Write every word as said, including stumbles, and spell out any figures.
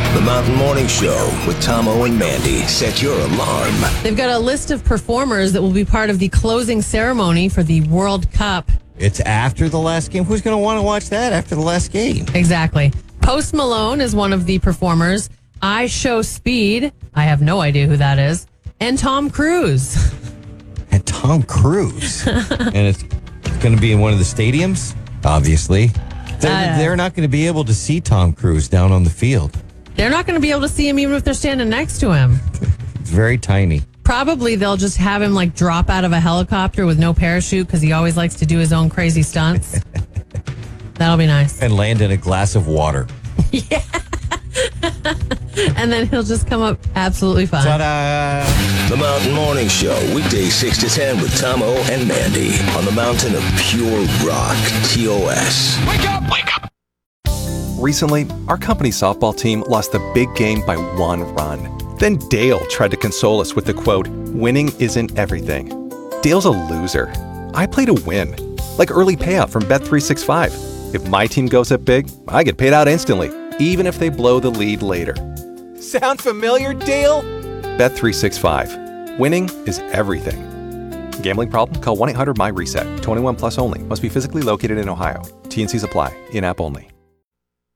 The Mountain Morning Show with Tomo and Mandy. Set your alarm. They've got a list of performers that will be part of the closing ceremony for the World Cup. It's after the last game. Who's going to want to watch that after the last game? Exactly. Post Malone is one of the performers. I Show Speed. I have no idea who that is. And Tom Cruise. And Tom Cruise. And it's going to be in one of the stadiums, obviously. They're, Uh, they're not going to be able to see Tom Cruise down on the field. They're not going to be able to see him even if they're standing next to him. It's very tiny. Probably they'll just have him like drop out of a helicopter with no parachute because he always likes to do his own crazy stunts. That'll be nice. And land in a glass of water. Yeah. And then he'll just come up absolutely fine. Ta-da! The Mountain Morning Show, weekdays six to ten with Tomo and Mandy on the mountain of pure rock, T O S. Wake up! Wake up! Recently, our company softball team lost the big game by one run. Then Dale tried to console us with the quote, "Winning isn't everything." Dale's a loser. I play to win. Like early payout from Bet three sixty-five. If my team goes up big, I get paid out instantly, even if they blow the lead later. Sound familiar, Dale? Bet three sixty-five. Winning is everything. Gambling problem? Call one eight hundred M Y RESET. twenty-one plus only. Must be physically located in Ohio. T N Cs apply. In-app only.